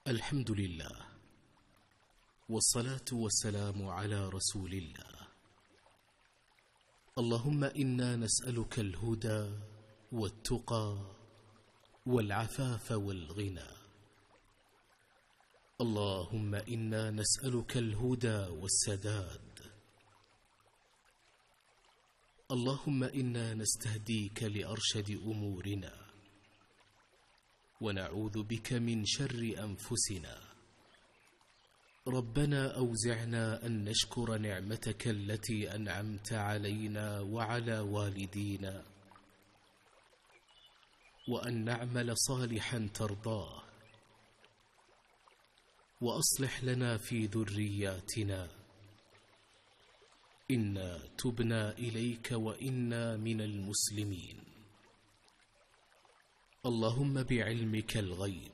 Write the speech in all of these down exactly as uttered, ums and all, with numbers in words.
الحمد لله، والصلاة والسلام على رسول الله. اللهم إنا نسألك الهدى والتقى والعفاف والغنى. اللهم إنا نسألك الهدى والسداد. اللهم إنا نستهديك لأرشد أمورنا، ونعوذ بك من شر أنفسنا. ربنا أوزعنا أن نشكر نعمتك التي أنعمت علينا وعلى والدينا، وأن نعمل صالحا ترضاه، وأصلح لنا في ذرياتنا، إنا تبنا إليك وإنا من المسلمين. اللهم بعلمك الغيب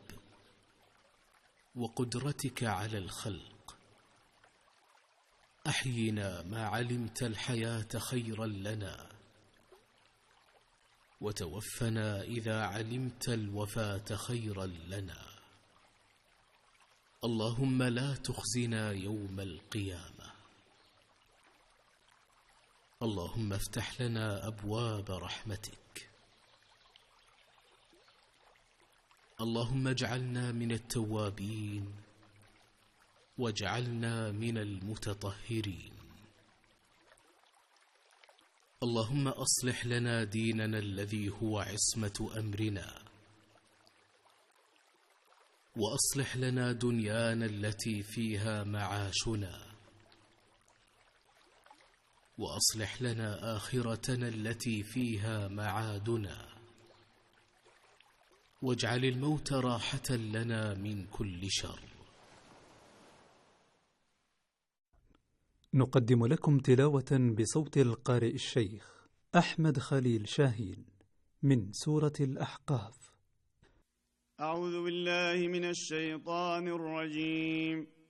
وقدرتك على الخلق أحينا ما علمت الحياة خيرا لنا، وتوفنا إذا علمت الوفاة خيرا لنا. اللهم لا تخزنا يوم القيامة. اللهم افتح لنا أبواب رحمتك. اللهم اجعلنا من التوابين، واجعلنا من المتطهرين. اللهم أصلح لنا ديننا الذي هو عصمة أمرنا، وأصلح لنا دنيانا التي فيها معاشنا، وأصلح لنا آخرتنا التي فيها معادنا، واجعل الموت راحة لنا من كل شر. نقدم لكم تلاوة بصوت القارئ الشيخ أحمد خليل شاهين من سورة الأحقاف. أعوذ بالله من الشيطان الرجيم.